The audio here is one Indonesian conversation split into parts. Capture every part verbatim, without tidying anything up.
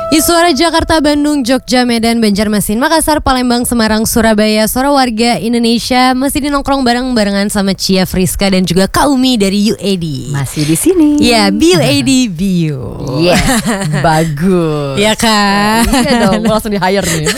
Suara Jakarta, Bandung, Jogja, Medan, Banjarmasin, Makassar, Palembang, Semarang, Surabaya. Suara warga Indonesia masih dinongkrong bareng-barengan sama Chia Friska dan juga Kaumi dari U A D. Masih di sini. Ya, B U A D Bio. Yes, bagus. Ya kan? Iya dong, langsung di hire nih.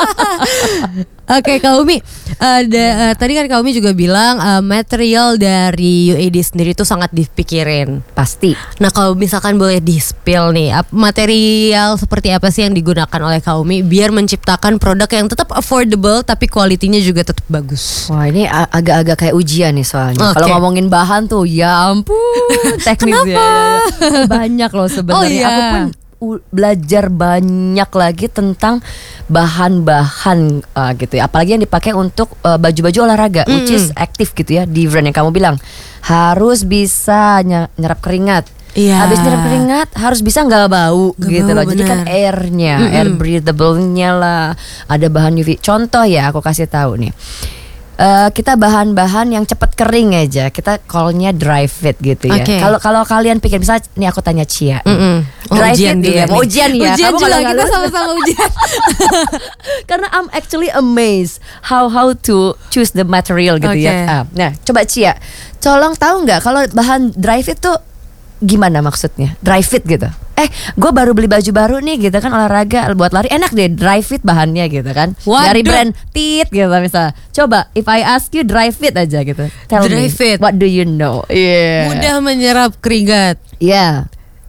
Oke, Kaumi, uh, da, uh, tadi kan Kaumi juga bilang uh, material dari U A D sendiri itu sangat dipikirin. Pasti. Nah, kalau misalkan boleh di-spill nih, ap- material seperti apa sih yang digunakan oleh Kaumi biar menciptakan produk yang tetap affordable tapi kualitinya juga tetap bagus. Wah, ini a- agak-agak kayak ujian nih soalnya. Oke. Kalau ngomongin bahan tuh, ya ampun, teknis ya. Banyak loh sebenarnya. Oh, iya. Aku pun u- belajar banyak lagi tentang bahan-bahan uh, gitu ya. Apalagi yang dipakai untuk uh, baju-baju olahraga, Mm. which is aktif gitu ya. Di brand yang kamu bilang harus bisa ny- nyerap keringat. Iya. Habis nyerap keringat harus bisa nggak bau Nggak gitu bau, loh. Jadi kan benar. airnya, Mm-mm. air breathable-nya lah. Ada bahan U V. Contoh ya, aku kasih tahu nih. Eh, kita bahan-bahan yang cepat kering aja. Kita call-nya dry fit gitu ya. Oke. Kalau kalau kalian pikir, misalnya nih aku tanya Chia. Mm-mm. Oh, Dry ujian fit juga ya, nih. mau ujian ya. Ujian Kamu juga, kalau kita nggak- sama-sama ujian. Karena I'm actually amazed how how to choose the material gitu Oke. ya. Ah, nah, coba Chia, tolong tahu nggak kalau bahan dry fit tuh gimana maksudnya? Dry fit gitu. Eh, gue baru beli baju baru nih gitu kan, olahraga buat lari, enak deh dry fit bahannya gitu kan. Waduh. Dari brand Tit gitu misalnya. Coba if I ask you dry fit aja gitu. Tell Dry me, fit. what do you know? Yeah. Mudah menyerap keringat. Yeah.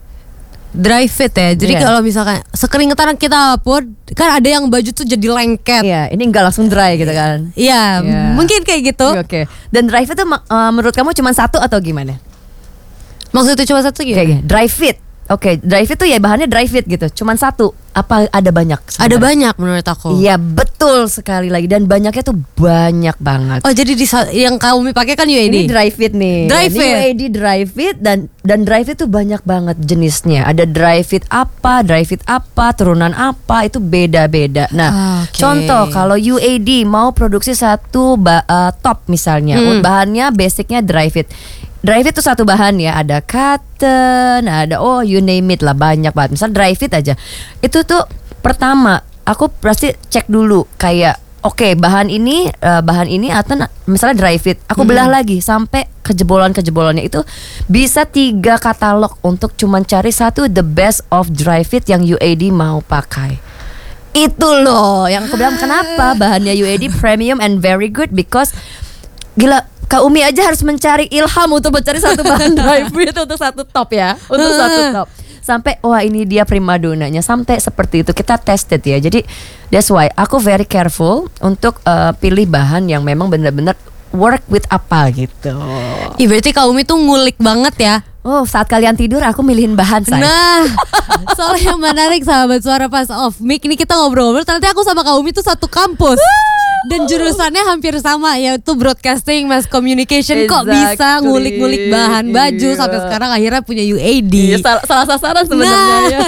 Dry fit ya. Jadi Iya. kalau misalkan sekeringetan kita pun kan ada yang baju tuh jadi lengket. Iya, ini enggak langsung dry gitu kan. Iya, Iya. mungkin kayak gitu. Oke. Dan dry fit tuh uh, menurut kamu cuma satu atau gimana? Maksudnya cuma satu gitu. Kayak gini, dry fit. Oke, dry fit tuh ya bahannya dry fit gitu. Cuman satu. Apa ada banyak? Ada sebenarnya? banyak menurut aku. Iya, betul sekali lagi, dan banyaknya tuh banyak banget. Oh, jadi di sa- yang kamu pakai kan U A D. Ini dry fit nih. Dry Ini fit. U A D dry fit, dan dan dry fit tuh banyak banget jenisnya. Ada dry fit apa, dry fit apa, turunan apa, itu beda-beda. Nah, Oke. contoh kalau U A D mau produksi satu ba- uh, top misalnya, Hmm. bahannya basicnya dry fit. Dry fit tuh satu bahan ya, ada cotton, ada oh you name it lah, banyak banget. Misal dry fit aja, itu tuh pertama aku pasti cek dulu kayak oke bahan ini uh, bahan ini atau na- misalnya dry fit, aku belah lagi sampai kejebolan-kejebolannya itu bisa tiga katalog untuk cuman cari satu the best of dry fit yang U A D mau pakai. Itu loh yang aku bilang kenapa bahannya U A D premium and very good, because gila, Kak Umi aja harus mencari ilham untuk mencari satu bahan dry fit untuk satu top ya, untuk satu top. Sampai wah ini dia primadonanya, sampai seperti itu kita tested ya. Jadi that's why aku very careful untuk uh, pilih bahan yang memang benar-benar work with apa gitu. Ih, berarti Kaumi tuh ngulik banget ya. Oh, saat kalian tidur aku milihin bahan saya. Nah, soalnya yang menarik sahabat suara pas off mic ini kita ngobrol-ngobrol, ternyata aku sama Kaumi tuh satu kampus. Dan jurusannya hampir sama, yaitu broadcasting mass communication. Kok bisa Exactly. ngulik-ngulik bahan baju Iya. sampai sekarang akhirnya punya U A D. Iya, salah, salah sasaran sebenarnya Nah. ya.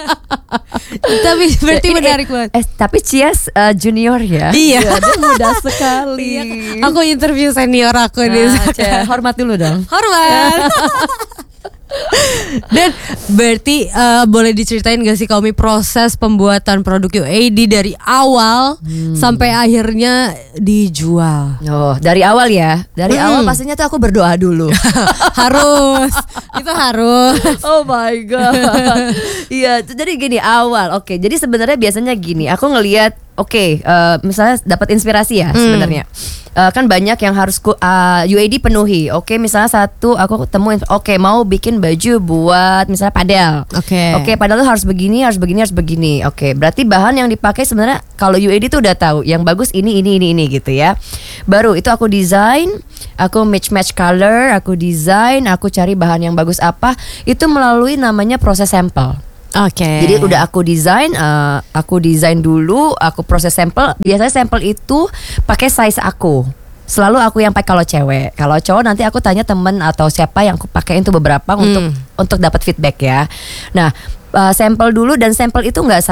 Tapi berarti Ini, menarik banget. Eh, tapi Cias uh, junior ya. Iya. Ya, dia muda sekali. Iya, aku interview senior aku nih. Nah, Cia, hormat dulu dong. Hormat. Dan berarti uh, boleh diceritain gak sih Kaumi proses pembuatan produk U A D dari awal Hmm. sampai akhirnya dijual? Oh, dari awal ya. Dari Hmm. awal pastinya tuh aku berdoa dulu. Harus, itu harus. Oh my god. Iya, t- jadi gini awal. Oke, jadi sebenarnya biasanya gini, aku ngelihat oke, eh, misalnya dapat inspirasi ya sebenarnya. Eh, kan banyak yang harus ku, uh, U A D penuhi. Oke, misalnya satu aku temuin, oke mau bikin baju buat misalnya padel. Oke. Oke, padel tuh harus begini, harus begini, harus begini. Oke, berarti bahan yang dipakai sebenarnya kalau U A D tuh udah tahu yang bagus ini ini ini ini gitu ya. Baru itu aku desain, aku match match color, aku desain, aku cari bahan yang bagus apa, itu melalui namanya proses sampel. Oke. Jadi udah aku desain, uh, aku desain dulu, aku proses sampel. Biasanya sampel itu pakai size aku. Selalu aku yang pakai kalau cewek. Kalau cowok nanti aku tanya temen atau siapa yang aku pakai itu beberapa untuk untuk dapat feedback ya. Nah, uh, sampel dulu, dan sampel itu nggak satu.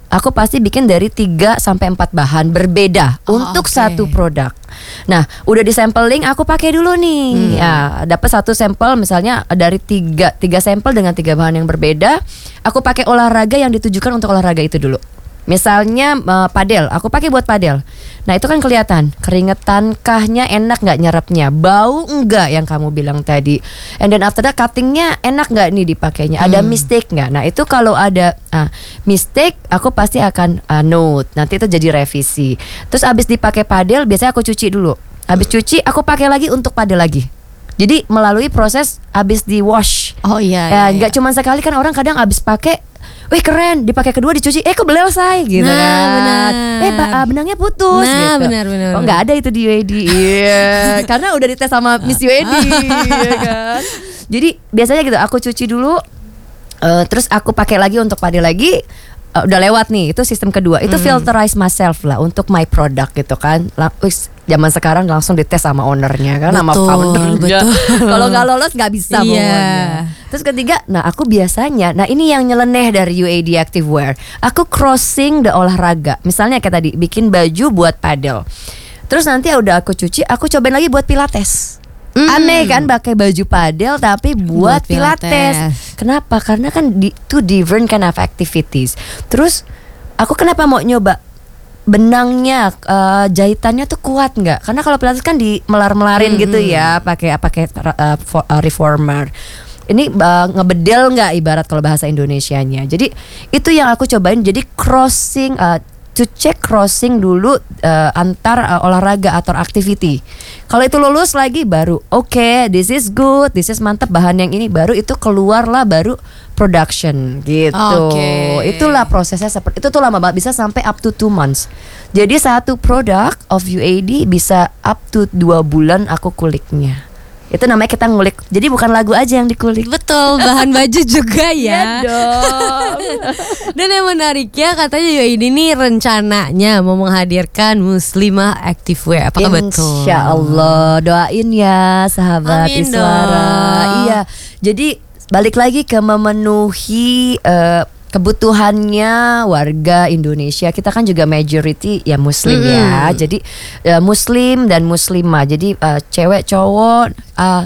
aku pasti bikin dari tiga sampai empat bahan berbeda Oh, untuk oke. satu produk. Nah, udah di sampling aku pakai dulu nih. Hmm. Ya, dapat satu sampel misalnya dari tiga tiga sampel dengan tiga bahan yang berbeda. Aku pakai olahraga yang ditujukan untuk olahraga itu dulu. Misalnya uh, padel, aku pakai buat padel. Nah itu kan kelihatan keringetan-kahnya enak nggak nyerapnya, bau enggak yang kamu bilang tadi. And then after that cuttingnya enak nggak nih dipakainya, ada Hmm. mistake nggak? Nah itu kalau ada uh, mistake, aku pasti akan uh, note. Nanti itu jadi revisi. Terus abis dipakai padel, biasanya aku cuci dulu. Habis cuci, aku pakai lagi untuk padel lagi. Jadi melalui proses abis di wash. Oh iya. Ya, iya, nggak iya. cuma sekali kan orang kadang abis pakai, wih keren, dipakai kedua dicuci, eh kok belel say gitu Nah, kan. benar. Eh ba- ah, benangnya putus Nah, gitu. benar, benar, Oh benar. nggak ada itu di U A D. Iya, karena udah dites sama Miss U A D ya kan. Jadi biasanya gitu aku cuci dulu, eh, terus aku pakai lagi untuk pakai lagi. Eh, udah lewat nih, itu sistem kedua. Itu Hmm. filterize myself lah untuk my product gitu kan. Lang- wis, zaman sekarang langsung dites sama ownernya kan, sama Betul, foundernya. betul. Kalau nggak lolos nggak bisa Iya. pokoknya. Terus ketiga, nah aku biasanya, nah ini yang nyeleneh dari U A D Activewear. Aku crossing the olahraga. Misalnya kayak tadi, bikin baju buat padel. Terus nanti udah aku cuci, aku cobain lagi buat pilates. Mm. Aneh kan pakai baju padel tapi buat, Buat pilates. pilates. Kenapa? Karena kan di, two different kind of activities. Terus aku kenapa mau nyoba benangnya, eh, jahitannya tuh kuat nggak? Karena kalau pilates kan di melar-melarin Mm-mm. gitu ya, pakai pakai uh, fo- uh, reformer. Ini uh, ngebedel nggak ibarat kalau bahasa Indonesianya. Jadi itu yang aku cobain. Jadi crossing, uh, to check crossing dulu uh, antar uh, olahraga atau activity. Kalau itu lulus lagi baru oke, okay, this is good, this is mantap bahan yang ini, baru itu keluarlah baru production gitu. Oke. Itulah prosesnya seperti itu tuh lama banget, bisa sampai up to two months. Jadi satu produk of U A D bisa up to dua bulan aku kuliknya. Itu namanya kita ngulik. Jadi bukan lagu aja yang dikulik. Betul, bahan baju juga ya. dong. Dan yang menariknya katanya U A D ini rencananya mau menghadirkan Muslimah Activewear. Apakah betul? Insya Allah, doain ya sahabat Amin Iswara. dong. Iya. Jadi balik lagi ke memenuhi eh, kebutuhannya warga Indonesia. Kita kan juga majority ya Muslim ya. Mm-mm. Jadi eh, Muslim dan Muslimah. Jadi eh, cewek cowok. eh,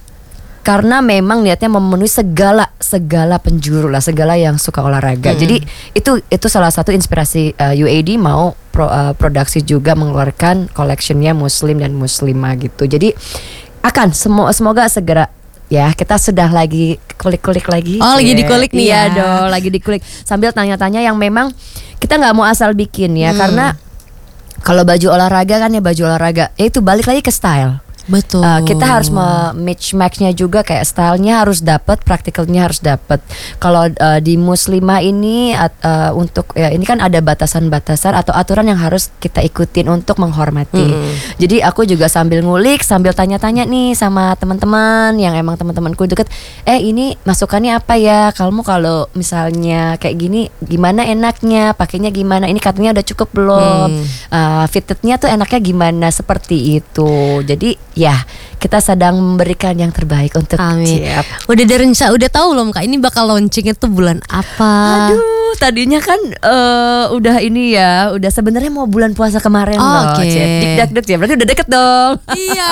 karena memang niatnya memenuhi segala segala penjuru lah, segala yang suka olahraga. Mm. Jadi itu itu salah satu inspirasi uh, U A D mau pro, uh, produksi juga mengeluarkan collectionnya Muslim dan Muslimah gitu. Jadi akan semo- semoga segera ya kita sudah lagi kulik-kulik lagi. Oh, lagi Cie. dikulik nih Iya ya. dong, lagi dikulik sambil tanya-tanya yang memang kita nggak mau asal bikin ya, Hmm. karena kalau baju olahraga kan ya baju olahraga, ya itu balik lagi ke style. Betul. Uh, kita harus match matchnya juga, kayak stylenya harus dapat, praktikalnya harus dapat. Kalau uh, di Muslimah ini at- uh, untuk ya ini kan ada batasan-batasan atau aturan yang harus kita ikutin untuk menghormati. Mm-mm. Jadi aku juga sambil ngulik, sambil tanya-tanya nih sama teman-teman yang emang teman-temanku deket. Eh ini masukannya apa ya? Kamu kalau misalnya kayak gini gimana enaknya? Pakainya gimana? Ini katanya udah cukup belum? Hmm. Uh, fittednya tuh enaknya gimana, seperti itu. Jadi ya kita sedang memberikan yang terbaik untuk Amin. Ciep. Udah ada rencana, udah tahu belum Kak ini bakal launchingnya tuh bulan apa? Aduh, tadinya kan eh, udah ini ya, udah sebenarnya mau bulan puasa kemarin Oh, loh, oke. Ciep. Dik dak dik ya, berarti udah deket dong. Iya.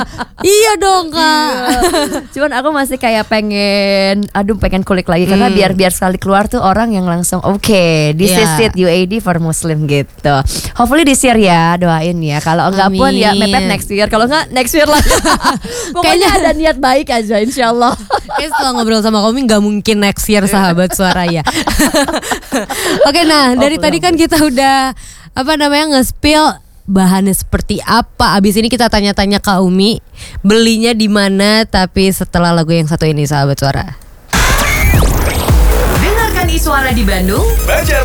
Iya dong Kak. Cuman aku masih kayak pengen, aduh pengen kulik lagi karena Hmm. biar biar sekali keluar tuh orang yang langsung oke, this is Iya. it U A D for Muslim gitu. Hopefully this year ya, doain ya. Kalau enggak pun ya Amin. mepet next year. Kalau enggak next year lah. Pokoknya Kayaknya- ada niat baik aja insyaallah. Kayak setelah ngobrol sama Komi nggak mungkin next year sahabat suara ya. Oke, nah dari Oh, tadi kan kita udah apa namanya nge-spill bahannya seperti apa. Abis ini kita tanya-tanya Kak Umi belinya di mana. Tapi setelah lagu yang satu ini sahabat suara. Dengarkan Iswara di Bandung. Banjar